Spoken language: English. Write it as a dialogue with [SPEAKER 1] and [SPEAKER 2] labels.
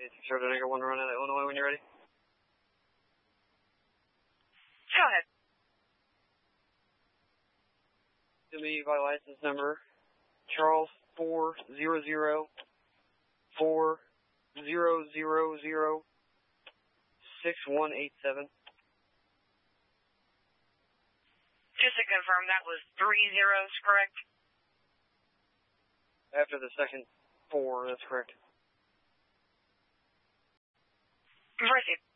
[SPEAKER 1] Charter Anchor 1 run out of Illinois when you're ready.
[SPEAKER 2] Go ahead.
[SPEAKER 1] Give me my license number, Charles 4004000 6187.
[SPEAKER 2] Just to confirm, that was 3 zeros, correct?
[SPEAKER 1] After the second 4, that's correct.
[SPEAKER 2] Proceed.